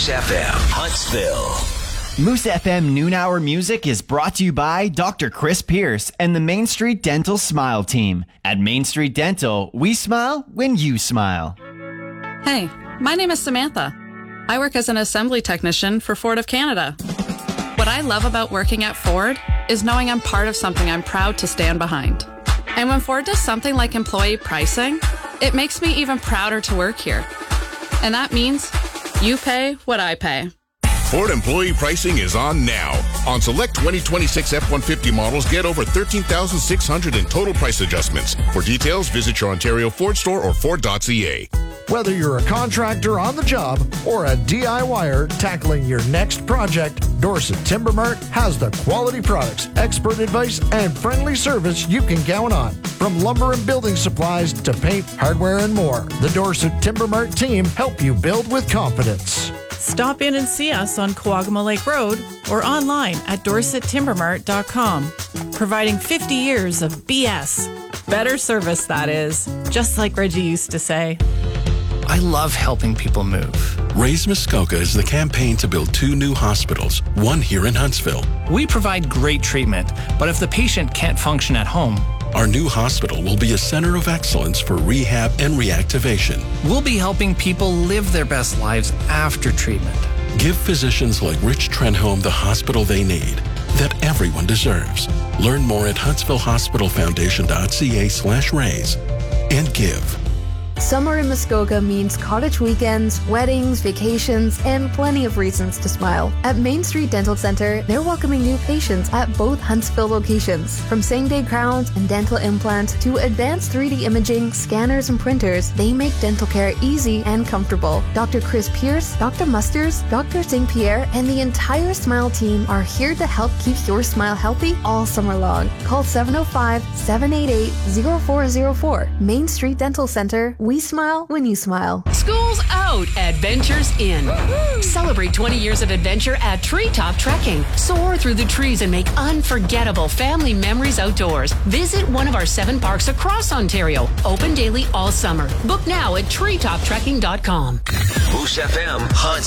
Moose FM, Huntsville. Moose FM Noon Hour Music is brought to you by Dr. Chris Pierce and the Main Street Dental Smile Team. At Main Street Dental, we smile when you smile. Hey, my name is Samantha. I work as an assembly technician for Ford of Canada. What I love about working at Ford is knowing I'm part of something I'm proud to stand behind. And when Ford does something like employee pricing, it makes me even prouder to work here. And that means you pay what I pay. Ford employee pricing is on now. On select 2026 F-150 models, get over $13,600 in total price adjustments. For details, visit your Ontario Ford store or Ford.ca. Whether you're a contractor on the job or a DIYer tackling your next project, Dorset Timber Mart has the quality products, expert advice, and friendly service you can count on. From lumber and building supplies to paint, hardware, and more, the Dorset Timber Mart team help you build with confidence. Stop in and see us on Coagama Lake Road or online at dorsettimbermart.com. Providing 50 years of BS. Better service, that is. Just like Reggie used to say. I love helping people move. Raise Muskoka is the campaign to build 2 new hospitals, one here in Huntsville. We provide great treatment, but if the patient can't function at home, our new hospital will be a center of excellence for rehab and reactivation. We'll be helping people live their best lives after treatment. Give physicians like Rich Trenholm the hospital they need, that everyone deserves. Learn more at huntsvillehospitalfoundation.ca/raise and give. Summer in Muskoka means cottage weekends, weddings, vacations, and plenty of reasons to smile. At Main Street Dental Center, they're welcoming new patients at both Huntsville locations. From same-day crowns and dental implants to advanced 3D imaging, scanners, and printers, they make dental care easy and comfortable. Dr. Chris Pierce, Dr. Musters, Dr. St. Pierre, and the entire Smile team are here to help keep your smile healthy all summer long. Call 705-788-0404. Main Street Dental Center. We smile when you smile. School's out, adventures in. Celebrate 20 years of adventure at Treetop Trekking. Soar through the trees and make unforgettable family memories outdoors. Visit one of our 7 parks across Ontario. Open daily all summer. Book now at treetoptrekking.com. Moose FM, Huntsville.